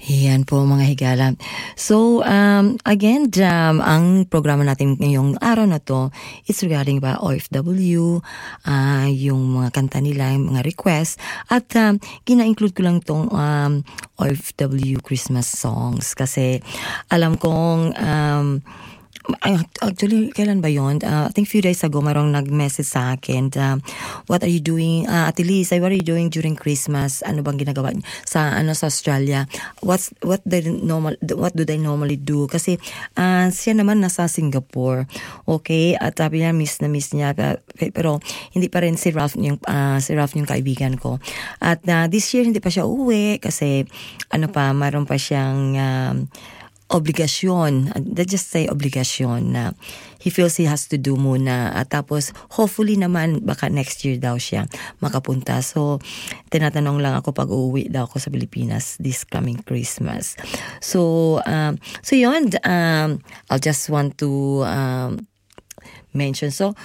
Yan po mga higala. So, again, ang programa natin ngayong araw na to is regarding ba OFW, yung mga kanta nila, yung mga request, at gina-include ko lang tong OFW Christmas songs kasi alam kong actually, kailan ba yun? I think few days ago, mayroong nag-message sa akin. What are you doing? At least, what are you doing during Christmas? Ano bang ginagawa sa Australia? What do they normally do? Kasi siya naman nasa Singapore. Okay? At sabi niya, miss niya. Pero hindi pa rin si Ralph yung kaibigan ko. At this year, hindi pa siya uwi kasi mayroon pa siyang obligasyon. Let's just say obligasyon na he feels he has to do muna. At tapos, hopefully naman, baka next year daw siya makapunta. So, tinatanong lang ako pag uuwi daw ako sa Pilipinas this coming Christmas. So yun, I'll just want to mention. So,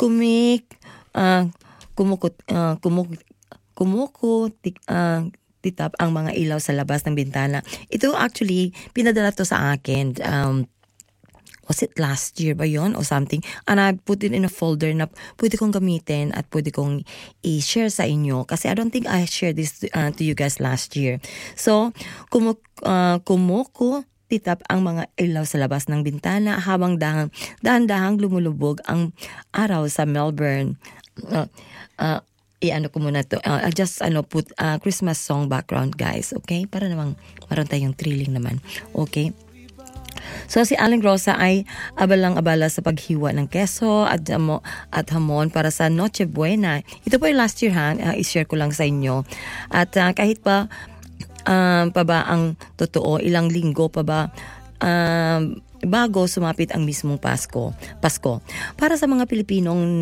titap ang mga ilaw sa labas ng bintana. Ito actually, pinadala to sa akin. Was it last year ba yun or something? And I put it in a folder na pwede kong gamitin at pwede kong i-share sa inyo. Kasi I don't think I shared this to you guys last year. So, titap ang mga ilaw sa labas ng bintana habang dahan-dahang lumulubog ang araw sa Melbourne. Ko muna to. I'll just put Christmas song background, guys. Okay? Para namang maroon tayong thrilling naman. Okay? So, si Aling Rosa ay abalang-abala sa paghiwa ng keso at hamon para sa Noche Buena. Ito po yung last year, i-share ko lang sa inyo. At kahit pa ba ang totoo, ilang linggo pa ba bago sumapit ang mismong Pasko. Para sa mga Pilipinong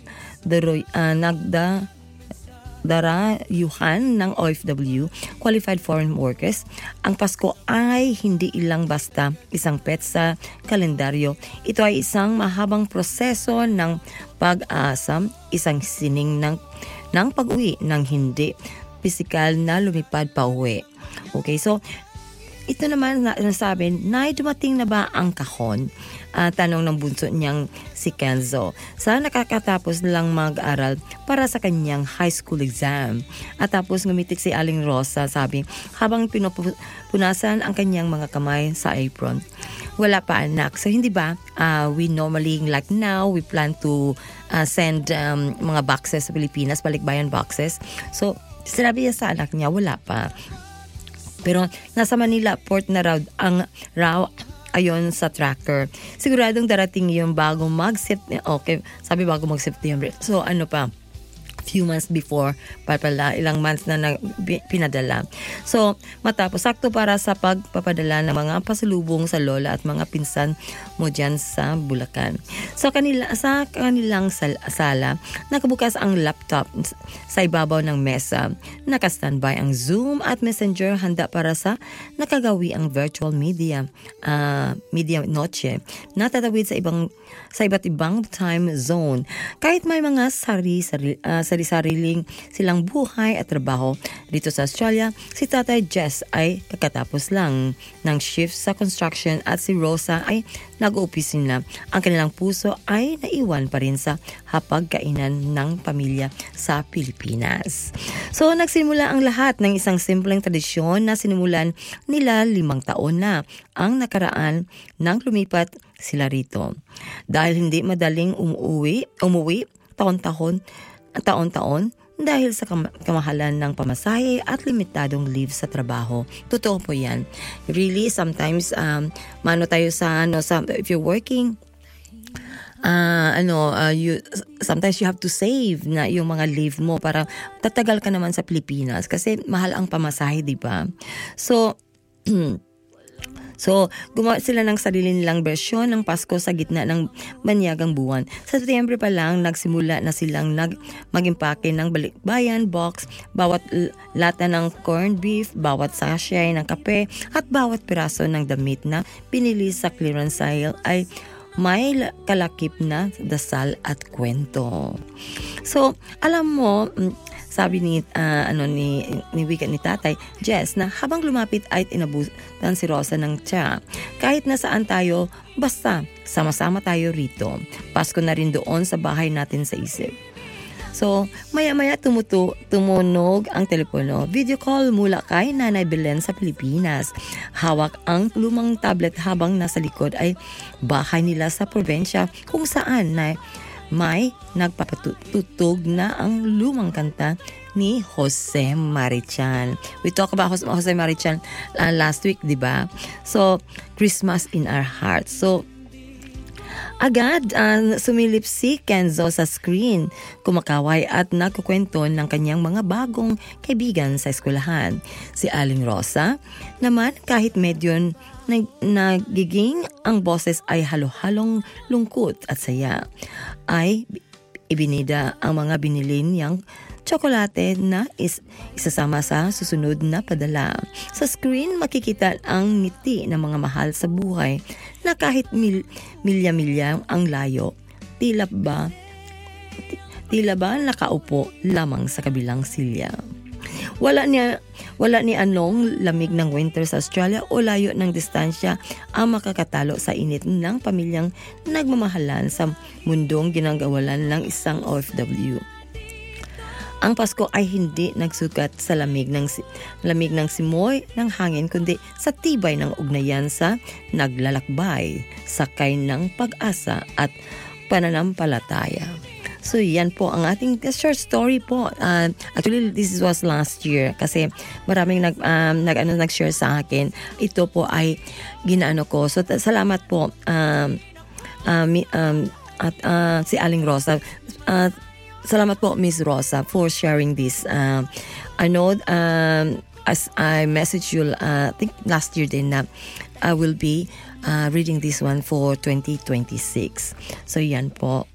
darayuhan ng OFW, Qualified Foreign Workers, ang Pasko ay hindi ilang basta isang petsa kalendaryo. Ito ay isang mahabang proseso ng pag-asa, isang sining ng pag-uwi ng hindi pisikal na lumipad pa uwi. Okay, so ito naman nasabi, dumating na ba ang kahon? Tanong ng bunso niyang si Kenzo. Sa nakakatapos lang mag-aral para sa kanyang high school exam. At tapos ngumitik si Aling Rosa, sabi, habang pinupunasan ang kanyang mga kamay sa apron. Wala pa anak. So hindi ba, we normally, like now, we plan to send mga boxes sa Pilipinas, balikbayan boxes. So sinabi niya sa anak niya, wala pa. Pero nasa Manila port na raw ayon sa tracker. Siguradong darating yung bago mag-September. Okay, sabi bago mag-September. So few months before, pala ilang months na pinadala. So, matapos, sakto para sa pagpapadala ng mga pasalubong sa lola at mga pinsan mo dyan sa Bulacan. So, sa kanilang sala, nakabukas ang laptop sa ibabaw ng mesa. Naka-standby ang Zoom at Messenger, handa para sa nakagawi ang virtual media noche, natatawid sa iba't ibang time zone. Kahit may mga sariling silang buhay at trabaho dito sa Australia, si Tatay Jess ay kakatapos lang ng shift sa construction at si Rosa ay nag-opisina. Ang kanilang puso ay naiwan pa rin sa hapagkainan ng pamilya sa Pilipinas. So, nagsimula ang lahat ng isang simpleng tradisyon na sinimulan nila 5 taon na ang nakaraan nang lumipat sila rito. Dahil hindi madaling umuwi taon-taon dahil sa kamahalan ng pamasahe at limitadong leave sa trabaho. Totoo po yan. Really, sometimes, tayo if you're working, sometimes you have to save na yung mga leave mo para tatagal ka naman sa Pilipinas kasi mahal ang pamasahe, di ba? So, gumawa sila ng sarili nilang bersyon ng Pasko sa gitna ng banyagang buwan. Sa Setyembre pa lang, nagsimula na silang mag-impake ng balikbayan box, bawat lata ng corned beef, bawat sachet ng kape, at bawat piraso ng damit na pinili sa clearance sale ay may kalakip na dasal at kwento. So, alam mo, sabi ni wika ni Tatay Jess na habang lumapit ay inabutan si Rosa ng tiya. Kahit nasaan tayo, basta sama-sama tayo rito. Pasko na rin doon sa bahay natin sa isip. So, maya-maya tumunog ang telepono. Video call mula kay Nanay Belen sa Pilipinas. Hawak ang lumang tablet habang nasa likod ay bahay nila sa probinsya kung saan na may nagpapatutug na ang lumang kanta ni Jose Marichan. We talk about Jose Marichan last week, di ba? So, Christmas in Our Hearts. So, agad sumilip si Kenzo sa screen, kumakaway at nagkukwento ng kanyang mga bagong kaibigan sa eskwelahan. Si Aling Rosa naman kahit medyo nagiging ang boses ay halo-halong lungkot at saya, ay ibinida ang mga binili niyang tsokolate na isasama sa susunod na padala. Sa screen, makikita ang ngiti ng mga mahal sa buhay na kahit milya-milya ang layo, tila ba nakaupo lamang sa kabilang silya. Wala ni anong lamig ng winter sa Australia o layo ng distansya ang makakatalo sa init ng pamilyang nagmamahalan sa mundong ginagawalan ng isang OFW. Ang Pasko ay hindi nagsukat sa lamig ng simoy ng hangin kundi sa tibay ng ugnayan sa naglalakbay, sakay ng pag-asa at pananampalataya. So yan po ang ating short story po. Actually this was last year kasi maraming nag-share sa akin. Ito po ay ginaano ko. So salamat po si Aling Rosa. Salamat po, Miss Rosa, for sharing this. I know, as I messaged you, I think last year din na I will be reading this one for 2026. So yan po.